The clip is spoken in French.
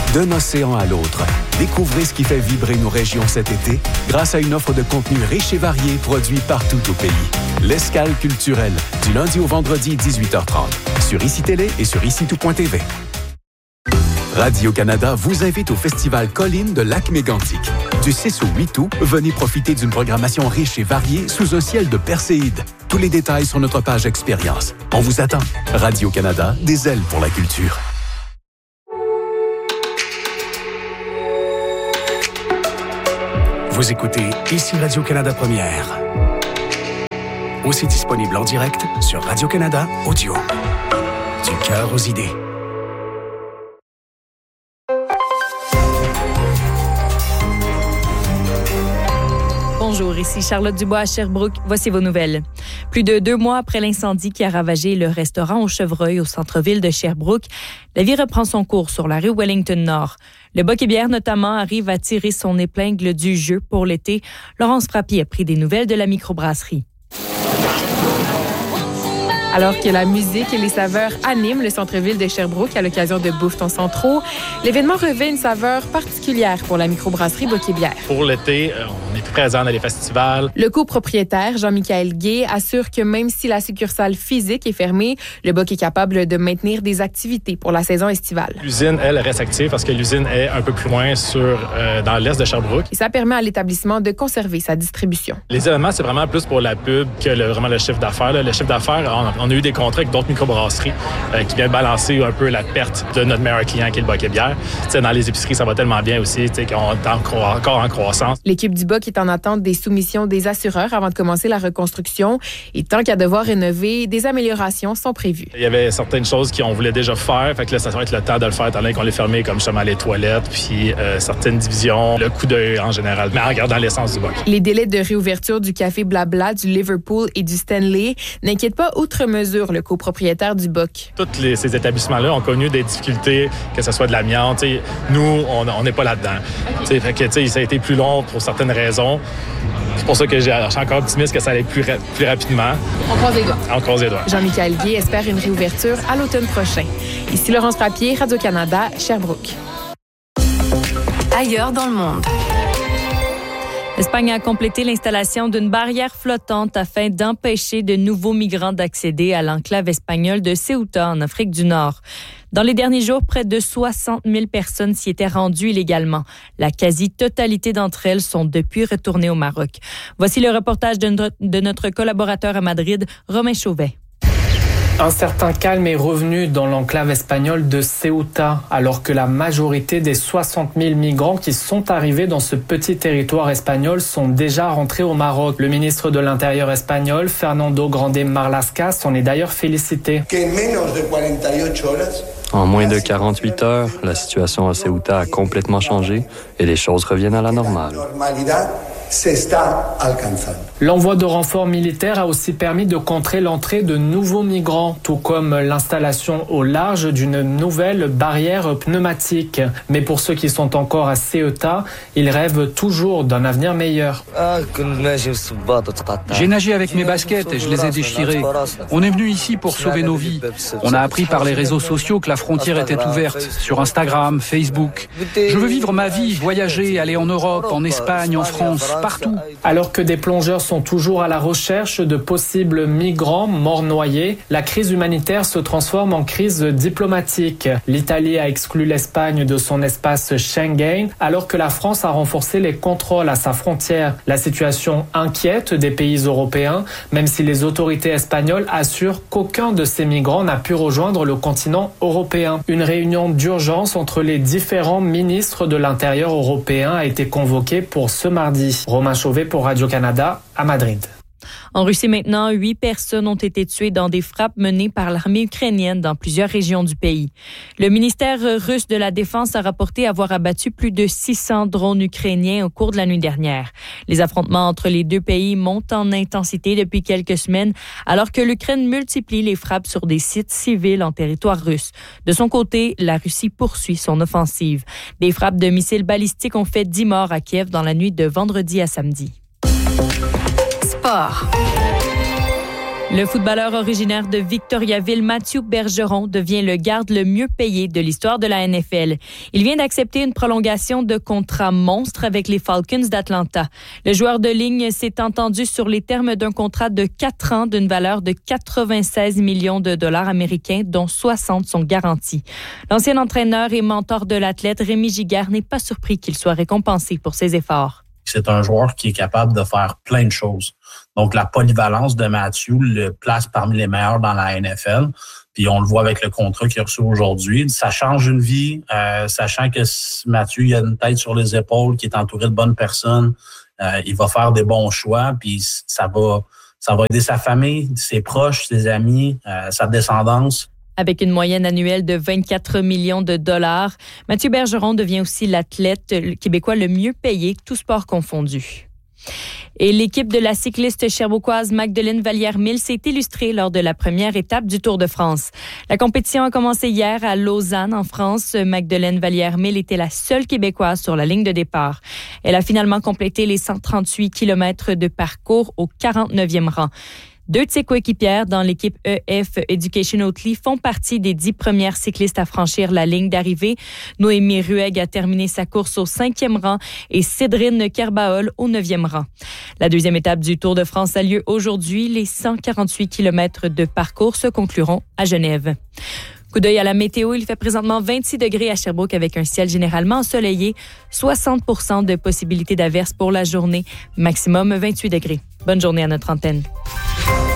D'un océan à l'autre, découvrez ce qui fait vibrer nos régions cet été grâce à une offre de contenu riche et varié produit partout au pays. L'Escale culturelle, du lundi au vendredi 18h30, sur ICI Télé et sur ICITout.tv. Radio-Canada vous invite au Festival Colline de Lac-Mégantic. Du 6 au 8 août, venez profiter d'une programmation riche et variée sous un ciel de perséides. Tous les détails sur notre page Expérience. On vous attend. Radio-Canada, des ailes pour la culture. Vous écoutez ici Radio-Canada Première. Aussi disponible en direct sur Radio-Canada Audio. Du cœur aux idées. Bonjour, ici Charlotte Dubois à Sherbrooke. Voici vos nouvelles. Plus de 2 mois après l'incendie qui a ravagé le restaurant au Chevreuil au centre-ville de Sherbrooke, la vie reprend son cours sur la rue Wellington-Nord. Le Bock et Bière, notamment, arrive à tirer son épingle du jeu pour l'été. Laurence Frappier a pris des nouvelles de la microbrasserie. Alors que la musique et les saveurs animent le centre-ville de Sherbrooke à l'occasion de Bouffe ton Centro, l'événement revêt une saveur particulière pour la microbrasserie Bock et Bière. Pour l'été, on est présent dans les festivals. Le copropriétaire, Jean-Michael Gay, assure que même si la succursale physique est fermée, le Bock est capable de maintenir des activités pour la saison estivale. L'usine, elle, reste active parce que l'usine est un peu plus loin dans l'est de Sherbrooke. Et ça permet à l'établissement de conserver sa distribution. Les événements, c'est vraiment plus pour la pub que vraiment le chiffre d'affaires. Le chiffre d'affaires, on a eu des contrats avec d'autres microbrasseries qui viennent balancer un peu la perte de notre meilleur client qui est le Bock et Bière. T'sais, dans les épiceries, ça va tellement bien aussi qu'on est encore en croissance. L'équipe du Bock est en attente des soumissions des assureurs avant de commencer la reconstruction. Et tant qu'à devoir rénover, des améliorations sont prévues. Il y avait certaines choses qu'on voulait déjà faire. Fait que là, ça va être le temps de le faire étant donné qu'on les fermé, comme justement les toilettes, puis certaines divisions, le coup d'œil en général, mais en regardant l'essence du Bock. Les délais de réouverture du Café Blabla, du Liverpool et du Stanley n'inquiètent pas outre mesure le copropriétaire du Bock. Tous ces établissements-là ont connu des difficultés, que ce soit de l'amiante. Nous, on n'est pas là-dedans. Fait que, ça a été plus long pour certaines raisons. C'est pour ça que je suis encore optimiste que ça allait plus rapidement. On croise les doigts. On croise les doigts. Jean-Michael Guy espère une réouverture à l'automne prochain. Ici Laurence Frappier, Radio-Canada, Sherbrooke. Ailleurs dans le monde. L'Espagne a complété l'installation d'une barrière flottante afin d'empêcher de nouveaux migrants d'accéder à l'enclave espagnole de Ceuta en Afrique du Nord. Dans les derniers jours, près de 60 000 personnes s'y étaient rendues illégalement. La quasi-totalité d'entre elles sont depuis retournées au Maroc. Voici le reportage de notre collaborateur à Madrid, Romain Chauvet. Un certain calme est revenu dans l'enclave espagnole de Ceuta, alors que la majorité des 60 000 migrants qui sont arrivés dans ce petit territoire espagnol sont déjà rentrés au Maroc. Le ministre de l'Intérieur espagnol, Fernando Grande Marlaska, s'en est d'ailleurs félicité. En moins de 48 heures, la situation à Ceuta a complètement changé et les choses reviennent à la normale. L'envoi de renforts militaires a aussi permis de contrer l'entrée de nouveaux migrants, tout comme l'installation au large d'une nouvelle barrière pneumatique. Mais pour ceux qui sont encore à Ceuta, ils rêvent toujours d'un avenir meilleur. J'ai nagé avec mes baskets et je les ai déchirées. On est venu ici pour sauver nos vies. On a appris par les réseaux sociaux que la frontière était ouverte, sur Instagram, Facebook. Je veux vivre ma vie, voyager, aller en Europe, en Espagne, en France, partout. Alors que des plongeurs sont toujours à la recherche de possibles migrants morts noyés, la crise humanitaire se transforme en crise diplomatique. L'Italie a exclu l'Espagne de son espace Schengen, alors que la France a renforcé les contrôles à sa frontière. La situation inquiète des pays européens, même si les autorités espagnoles assurent qu'aucun de ces migrants n'a pu rejoindre le continent européen. Une réunion d'urgence entre les différents ministres de l'Intérieur européen a été convoquée pour ce mardi. Romain Chauvet pour Radio-Canada à Madrid. En Russie maintenant, 8 personnes ont été tuées dans des frappes menées par l'armée ukrainienne dans plusieurs régions du pays. Le ministère russe de la Défense a rapporté avoir abattu plus de 600 drones ukrainiens au cours de la nuit dernière. Les affrontements entre les deux pays montent en intensité depuis quelques semaines, alors que l'Ukraine multiplie les frappes sur des sites civils en territoire russe. De son côté, la Russie poursuit son offensive. Des frappes de missiles balistiques ont fait 10 morts à Kiev dans la nuit de vendredi à samedi. Sport. Le footballeur originaire de Victoriaville, Mathieu Bergeron, devient le garde le mieux payé de l'histoire de la NFL. Il vient d'accepter une prolongation de contrat monstre avec les Falcons d'Atlanta. Le joueur de ligne s'est entendu sur les termes d'un contrat de 4 ans d'une valeur de 96 millions de dollars américains, dont 60 sont garantis. L'ancien entraîneur et mentor de l'athlète Rémi Giguère n'est pas surpris qu'il soit récompensé pour ses efforts. C'est un joueur qui est capable de faire plein de choses. Donc, la polyvalence de Mathieu le place parmi les meilleurs dans la NFL. Puis, on le voit avec le contrat qu'il a reçu aujourd'hui. Ça change une vie, sachant que Mathieu, il a une tête sur les épaules, qui est entouré de bonnes personnes. Il va faire des bons choix, puis ça va aider sa famille, ses proches, ses amis, sa descendance. Avec une moyenne annuelle de 24 millions de dollars, Mathieu Bergeron devient aussi l'athlète québécois le mieux payé, tous sports confondus. Et l'équipe de la cycliste sherbrookoise Magdeleine Vallière-Mille s'est illustrée lors de la première étape du Tour de France. La compétition a commencé hier à Lausanne, en France. Magdeleine Vallière-Mille était la seule Québécoise sur la ligne de départ. Elle a finalement complété les 138 km de parcours au 49e rang. 2 de ses coéquipières dans l'équipe EF Education Oatly font partie des 10 premières cyclistes à franchir la ligne d'arrivée. Noémie Rueg a terminé sa course au 5e rang et Cédrine Kerbaol au 9e rang. La deuxième étape du Tour de France a lieu aujourd'hui. Les 148 km de parcours se concluront à Genève. Coup d'œil à la météo, il fait présentement 26 degrés à Sherbrooke avec un ciel généralement ensoleillé, 60% de possibilité d'averse pour la journée, maximum 28 degrés. Bonne journée à notre antenne.